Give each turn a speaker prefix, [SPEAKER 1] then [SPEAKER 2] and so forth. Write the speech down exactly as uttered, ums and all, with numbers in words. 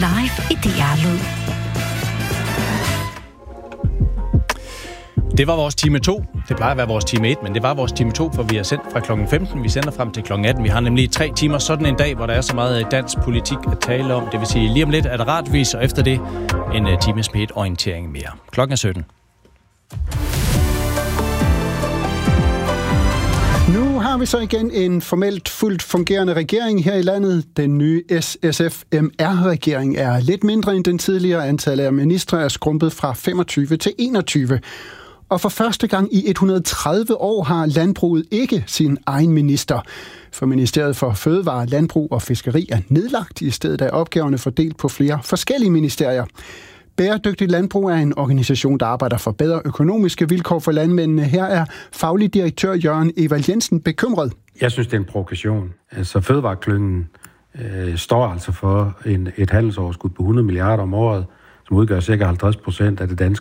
[SPEAKER 1] live i D R-lyd.
[SPEAKER 2] Det var vores time to. Det plejer at være vores time et, men det var vores time to, for vi har sendt fra klokken femten. Vi sender frem til klokken atten. Vi har nemlig tre timer sådan en dag, hvor der er så meget dansk politik at tale om. Det vil sige, lige om lidt er der radiovis, og efter det en times P et-orientering mere. Klokken er sytten.
[SPEAKER 3] Nu har vi så igen en formelt fuldt fungerende regering her i landet. Den nye S S F M R-regering er lidt mindre end den tidligere. Antallet af ministre er skrumpet fra femogtyve til enogtyve. Og for første gang i et hundrede og tredive år har landbruget ikke sin egen minister. For Ministeriet for Fødevare, Landbrug og Fiskeri er nedlagt. I stedet af opgaverne fordelt på flere forskellige ministerier. Bæredygtigt Landbrug er en organisation, der arbejder for bedre økonomiske vilkår for landmændene. Her er faglig direktør Jørgen Evald Jensen bekymret.
[SPEAKER 4] Jeg synes, det er en provokation. Altså fødevareklyngen øh, står altså for en, et handelsoverskud på hundrede milliarder om året, som udgør cirka halvtreds procent af det danske